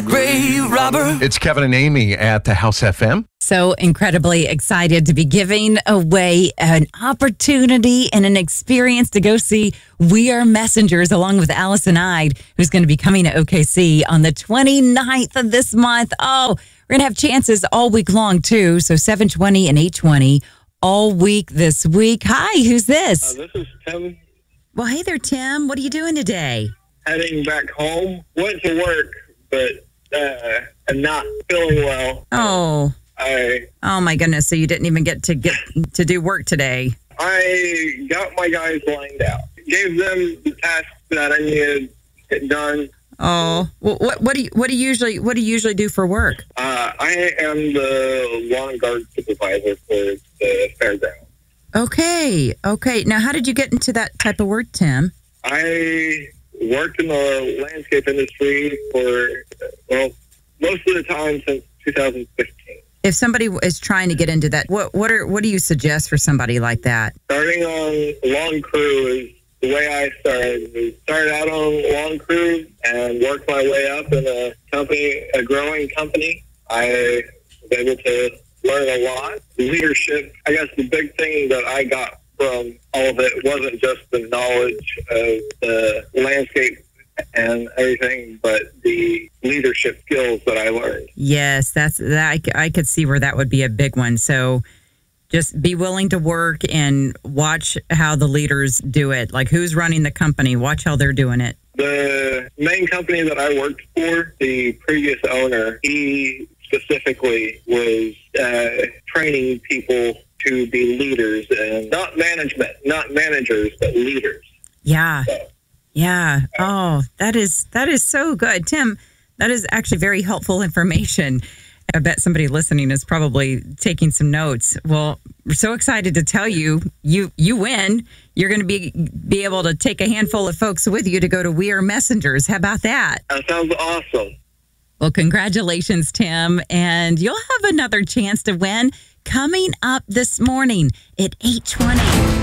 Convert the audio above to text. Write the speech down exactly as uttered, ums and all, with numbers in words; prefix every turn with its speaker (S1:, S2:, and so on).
S1: that grave robber.
S2: It's Kevin and Amy at the House F M.
S3: So incredibly excited to be giving away an opportunity and an experience to go see We Are Messengers along with Allison Ide, who's going to be coming to O K C on the twenty-ninth of this month. Oh, we're going to have chances all week long, too. So seven twenty and eight twenty all week this week. Hi, who's this?
S4: Uh, this is Tim.
S3: Well, hey there, Tim. What are you doing today?
S4: Heading back home. Went to work, but uh, I'm not feeling well.
S3: Oh.
S4: I
S3: Oh, my goodness. So you didn't even get to get to do work today.
S4: I got my guys lined out. Gave them the tasks that I needed to get done.
S3: Oh, well, what what do you what do you usually what do you usually do for work?
S4: Uh, I am the lawn guard supervisor for the fairground.
S3: Okay, okay. Now, how did you get into that type of work, Tim?
S4: I worked in the landscape industry for, well, most of the time since two thousand fifteen.
S3: If somebody is trying to get into that, what what are what do you suggest for somebody like that?
S4: Starting on lawn crew is the way I started. I started out on lawn crew and worked my way up in a company, a growing company. I was able to learn a lot. Leadership, I guess the big thing that I got from all of it wasn't just the knowledge of the landscape and everything, but the leadership skills that I learned.
S3: Yes, that's that. I, I could see where that would be a big one. So just be willing to work and watch how the leaders do it. Like who's running the company, watch how they're doing it.
S4: The main company that I worked for, the previous owner, he specifically was uh, training people to be leaders and not management, not managers, but leaders.
S3: Yeah.
S4: So,
S3: Yeah. Oh, that is that is so good. Tim, that is actually very helpful information. I bet somebody listening is probably taking some notes. Well, we're so excited to tell you, you you win. You're going to be be able to take a handful of folks with you to go to We Are Messengers. How about that?
S4: that sounds awesome.
S3: Well, congratulations, Tim. And you'll have another chance to win coming up this morning at eight twenty.